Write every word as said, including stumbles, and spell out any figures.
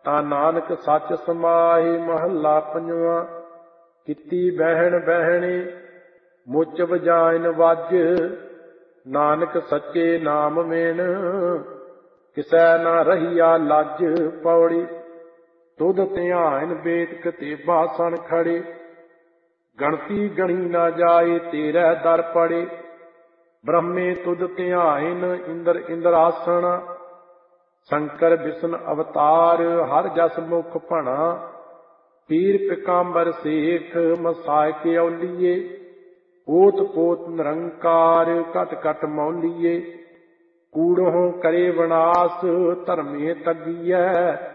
ਤਾ ਨਾਨਕ ਸੱਚ ਸਮਾਹੀ। ਮਹੱਲਾ ਪੰਜਵਾਂ। ਕੀਤੀ ਬਹਿਣ ਬਹਿਣੀ ਮੁੱਚ ਵਜਾਇਨ ਵੱਜ, ਨਾਨਕ ਸੱਚੇ ਨਾਮ ਮੇਨ ਕਿਸੈ ਨਾ ਰਹੀਆ ਲੱਜ। ਪੌੜੀ। ਤੁਧ ਧਿਆਨ ਬੇਦ ਕਤੇਬਾ ਸਣ ਖੜੇ, ਗਣਤੀ ਗਣੀ ਨਾ ਜਾਏ ਤੇਰੇ ਦਰ ਪੜੇ। ਬ੍ਰਹਮੇ ਤੁਧ ਧਿਆਇਨ ਇੰਦਰ ਇੰਦਰਾਸਣ, ਸ਼ੰਕਰ ਬਿਸ਼ਨ ਅਵਤਾਰ ਹਰ ਜਸ ਮੁਖ ਭਣਾ। ਪੀਰ ਪਿਕਾੰਬਰ ਸੇਖ ਮਸਾਇਕ ਔਲੀਏ, ਓਤ ਪੋਤ ਨਿਰੰਕਾਰ ਘਟ ਘਟ ਮੌਲੀਏ। ਕੂੜਹੁ ਕਰੇ ਵਿਨਾਸ਼ ਧਰਮੇ ਤੱਗੀਐ,